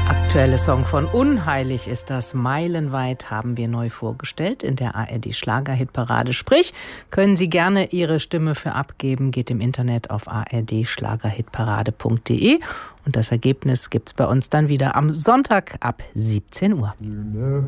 Aktuelle Song von Unheilig ist das. Meilenweit haben wir neu vorgestellt in der ARD Schlagerhitparade. Sprich, können Sie gerne Ihre Stimme für abgeben. Geht im Internet auf ardschlagerhitparade.de und das Ergebnis gibt's bei uns dann wieder am Sonntag ab 17 Uhr.